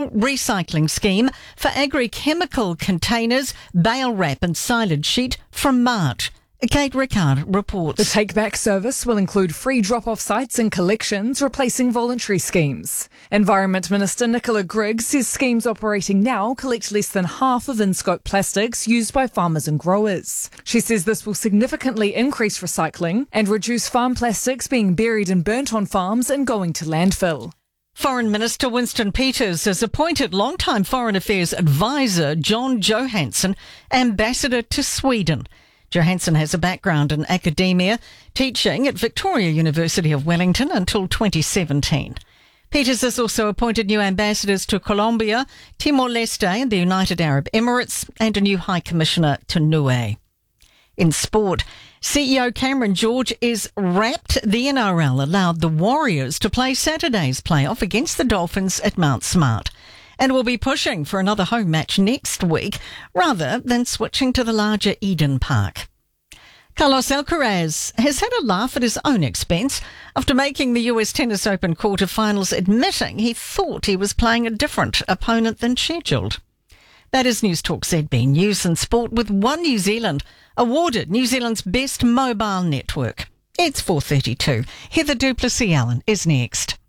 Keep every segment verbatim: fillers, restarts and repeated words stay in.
strong recycling scheme for agri-chemical containers, bale wrap and silage sheet from March. Kate Rickard reports. The take-back service will include free drop-off sites and collections, replacing voluntary schemes. Environment Minister Nicola Griggs says schemes operating now collect less than half of in-scope plastics used by farmers and growers. She says this will significantly increase recycling and reduce farm plastics being buried and burnt on farms and going to landfill. Foreign Minister Winston Peters has appointed longtime Foreign Affairs advisor John Johansson ambassador to Sweden. Johansson has a background in academia, teaching at Victoria University of Wellington until twenty seventeen. Peters has also appointed new ambassadors to Colombia, Timor-Leste and the United Arab Emirates, and a new High Commissioner to Niue. In sport, C E O Cameron George is rapt the N R L allowed the Warriors to play Saturday's playoff against the Dolphins at Mount Smart, and will be pushing for another home match next week rather than switching to the larger Eden Park. Carlos Alcaraz has had a laugh at his own expense after making the U S Tennis Open quarterfinals, admitting he thought he was playing a different opponent than scheduled. That is News Talk Z B News and Sport with One New Zealand, awarded New Zealand's best mobile network. It's four thirty-two. Heather Duplessis-Allen is next.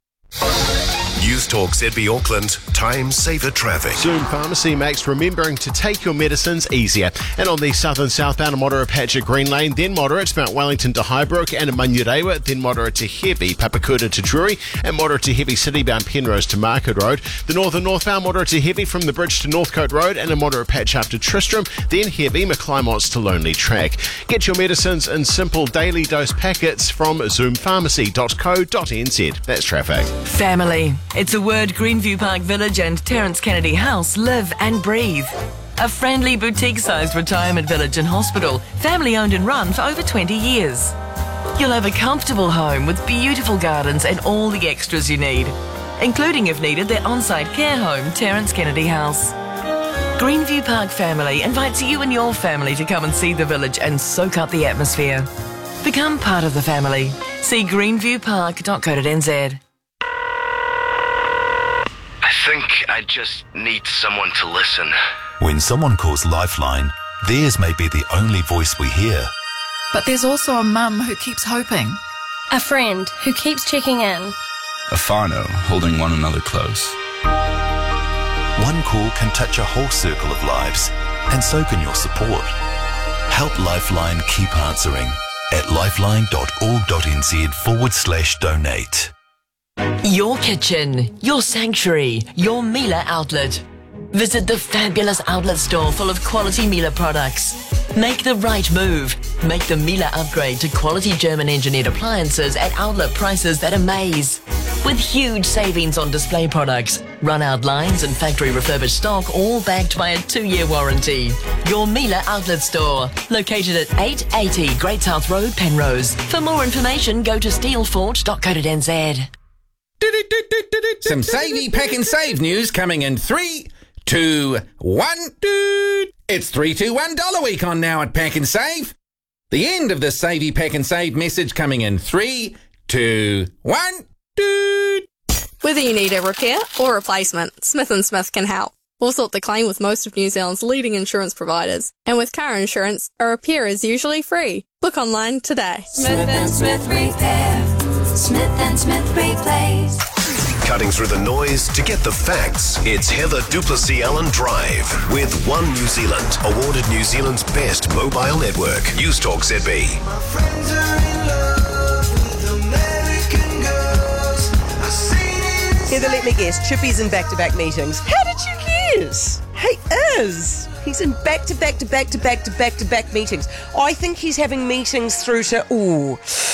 News Talk Z B Auckland, time saver traffic. Zoom Pharmacy makes remembering to take your medicines easier. And on the southern southbound, a moderate patch at Green Lane, then moderate Mount Wellington to Highbrook and Manurewa, then moderate to heavy Papakura to Drury, and moderate to heavy citybound Penrose to Market Road. The northern northbound, moderate to heavy from the bridge to Northcote Road, and a moderate patch up to Tristram, then heavy McClymonts to Lonely Track. Get your medicines in simple daily dose packets from zoom pharmacy dot co dot n z. That's traffic. Family. It's a word Greenview Park Village and Terence Kennedy House live and breathe. A friendly boutique-sized retirement village and hospital, family-owned and run for over twenty years. You'll have a comfortable home with beautiful gardens and all the extras you need, including, if needed, their on-site care home, Terence Kennedy House. Greenview Park Family invites you and your family to come and see the village and soak up the atmosphere. Become part of the family. See greenview park dot co dot n z. I think I just need someone to listen. When someone calls Lifeline, theirs may be the only voice we hear. But there's also a mum who keeps hoping. A friend who keeps checking in. A whānau holding one another close. One call can touch a whole circle of lives, and so can your support. Help Lifeline keep answering at lifeline.org.nz forward slash donate. Your kitchen, your sanctuary, your Miele outlet. Visit the fabulous outlet store full of quality Miele products. Make the right move. Make the Miele upgrade to quality German-engineered appliances at outlet prices that amaze. With huge savings on display products, run-out lines and factory refurbished stock, all backed by a two-year warranty. Your Miele outlet store, located at eight eighty Great South Road, Penrose. For more information, go to steelfort dot co dot n z. Some Savey Pack and Save news coming in three, two, one. It's three two one dollar week on now at Pack and Save. The end of the Savey Pack and Save message coming in three, two, one. Whether you need a repair or replacement, Smith and Smith can help. We'll sort the claim with most of New Zealand's leading insurance providers. And with car insurance, a repair is usually free. Book online today. Smith and Smith Repair. Smith and Smith Replace. Cutting through the noise to get the facts, it's Heather Duplessis-Allen Drive with One New Zealand, awarded New Zealand's best mobile network. News Talk Z B. My friends are in love with American girls. I seen it. Heather, let me guess, Chippy's in back-to-back meetings. How did you guess? He is. He's in back-to-back to back-to-back to back-to-back meetings. I think he's having meetings through to, ooh,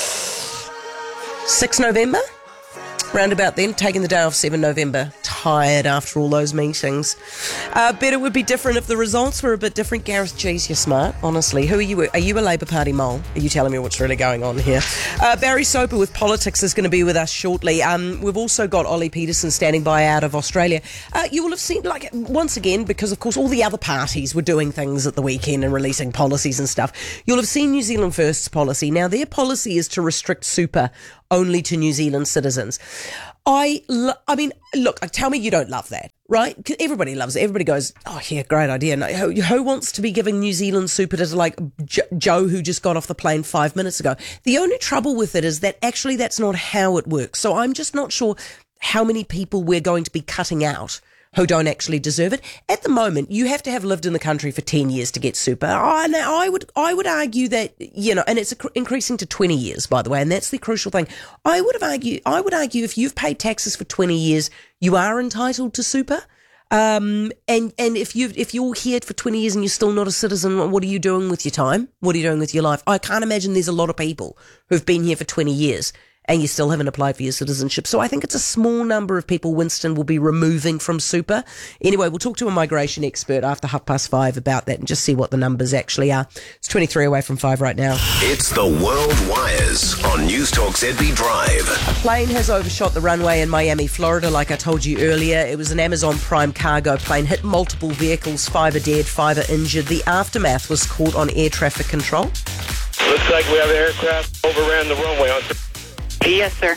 sixth of November? Round about then, taking the day off seventh of November. Tired after all those meetings. Uh, bet it would be different if the results were a bit different. Gareth, geez, you're smart, honestly. Who are you? Are you a Labour Party mole? Are you telling me what's really going on here? Uh, Barry Soper with Politics is going to be with us shortly. Um, we've also got Ollie Peterson standing by out of Australia. Uh, you will have seen, like, once again, because of course all the other parties were doing things at the weekend and releasing policies and stuff, you'll have seen New Zealand First's policy. Now, their policy is to restrict super only to New Zealand citizens. I, lo- I mean, look, tell me you don't love that. right? 'Cause everybody loves it. Everybody goes, oh, yeah, great idea. No, who, who wants to be giving New Zealand super to like jo- Joe who just got off the plane five minutes ago? The only trouble with it is that actually that's not how it works. So I'm just not sure how many people we're going to be cutting out who don't actually deserve it. At the moment, you have to have lived in the country for ten years to get super. Oh, now I would, I would argue that, you know, and it's increasing to twenty years, by the way, and that's the crucial thing. I would have argued, I would argue if you've paid taxes for twenty years, you are entitled to super. Um, and, and if you, if you're here for twenty years and you're still not a citizen, what are you doing with your time? What are you doing with your life? I can't imagine there's a lot of people who've been here for twenty years and you still haven't applied for your citizenship. So I think it's a small number of people Winston will be removing from super. Anyway, we'll talk to a migration expert after half past five about that and just see what the numbers actually are. It's twenty-three away from five right now. It's the World Wires on News Talk Z B Drive. A plane has overshot the runway in Miami, Florida, like I told you earlier. It was an Amazon Prime cargo plane, hit multiple vehicles, five are dead, five are injured. The aftermath was caught on air traffic control. Looks like we have aircraft overran the runway on... Yes, sir.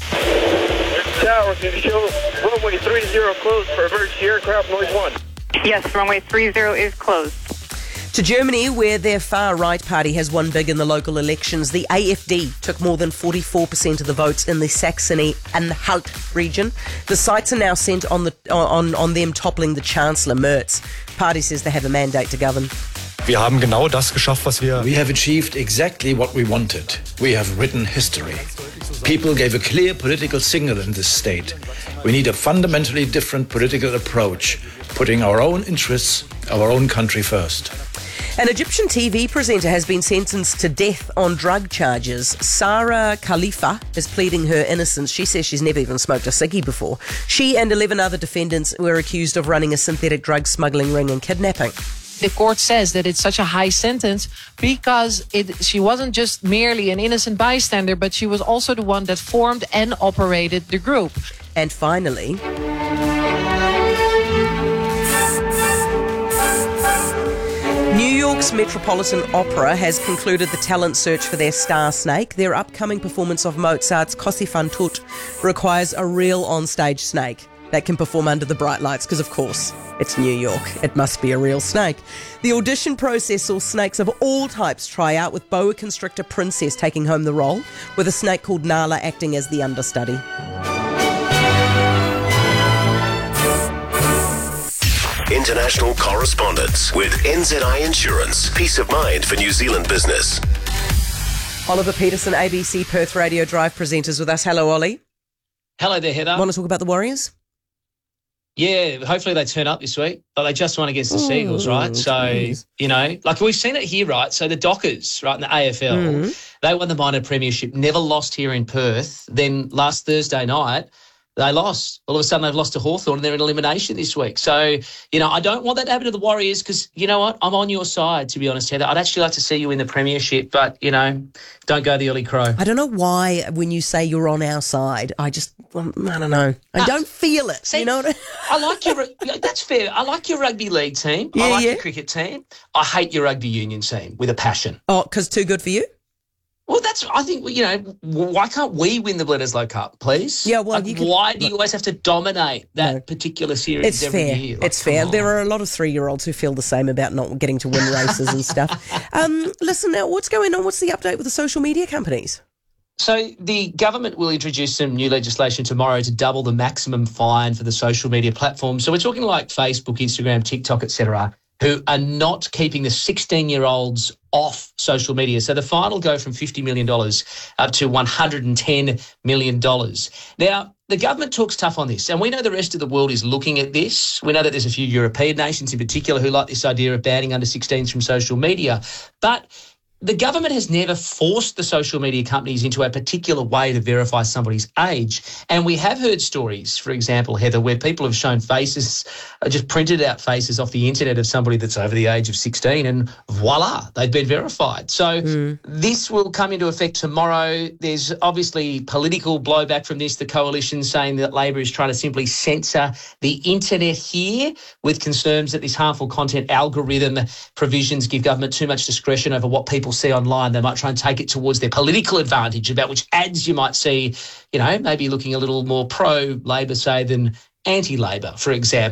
Tower, can you show runway three zero closed for emergency aircraft noise one? Yes, runway three zero is closed. To Germany, where their far-right party has won big in the local elections, the A F D took more than forty-four percent of the votes in the Saxony-Anhalt region. The sights are now sent on, the, on, on them toppling the Chancellor, Merz. Party says they have a mandate to govern. Wir haben genau das geschafft, was wir... We have achieved exactly what we wanted. We have written history. People gave a clear political signal in this state. We need a fundamentally different political approach, putting our own interests, our own country first. An Egyptian T V presenter has been sentenced to death on drug charges. Sarah Khalifa is pleading her innocence. She says she's never even smoked a ciggy before. She and eleven other defendants were accused of running a synthetic drug smuggling ring and kidnapping. The court says that it's such a high sentence because it, she wasn't just merely an innocent bystander, but she was also the one that formed and operated the group. And finally... New York's Metropolitan Opera has concluded the talent search for their star snake. Their upcoming performance of Mozart's Così fan tutte requires a real onstage snake that can perform under the bright lights, because of course it's New York. It must be a real snake. The audition process saw snakes of all types try out, with boa constrictor Princess taking home the role, with a snake called Nala acting as the understudy. International correspondence with N Z I Insurance. Peace of mind for New Zealand business. Oliver Peterson, A B C Perth Radio Drive, presenters with us. Hello, Ollie. Hello there, Heather. Want to talk about the Warriors? Yeah, hopefully they turn up this week, but they just won against the Ooh, Seagulls, right? So, geez. you know, like we've seen it here, right? So the Dockers, right, in the A F L, Mm. they won the minor premiership, never lost here in Perth. Then last Thursday night, they lost. All of a sudden they've lost to Hawthorn and they're in elimination this week. So, you know, I don't want that to happen to the Warriors because, you know what, I'm on your side, to be honest, Heather. I'd actually like to see you in the premiership, but, you know, don't go the early crow. I don't know why when you say you're on our side, I just, I don't know. I Uh, don't feel it, see, you know what I I like your, that's fair. I like your rugby league team. Yeah, I like yeah. your cricket team. I hate your rugby union team with a passion. Oh, because too good for you? Well, that's, I think, you know, why can't we win the Bledisloe Cup, please? Yeah, well, like, you can, why do you always have to dominate that No. particular series It's every fair. year? Like, It's fair. come on. There are a lot of three-year-olds who feel the same about not getting to win races and stuff. Um, listen, now, what's going on? What's the update with the social media companies? So the government will introduce some new legislation tomorrow to double the maximum fine for the social media platforms. So we're talking like Facebook, Instagram, TikTok, et cetera, who are not keeping the sixteen-year-olds off social media. So the fine will go from fifty million dollars up to one hundred ten million dollars. Now, the government talks tough on this, and we know the rest of the world is looking at this. We know that there's a few European nations in particular who like this idea of banning under sixteens from social media. But the government has never forced the social media companies into a particular way to verify somebody's age. And we have heard stories, for example, Heather, where people have shown faces, uh, just printed out faces off the internet of somebody that's over the age of sixteen, and voila, they've been verified. So Mm. this will come into effect tomorrow. There's obviously political blowback from this, the coalition saying that Labor is trying to simply censor the internet here, with concerns that this harmful content algorithm provisions give government too much discretion over what people see online. They might try and take it towards their political advantage about which ads you might see, you know, maybe looking a little more pro-Labor, say, than anti-Labor, for example.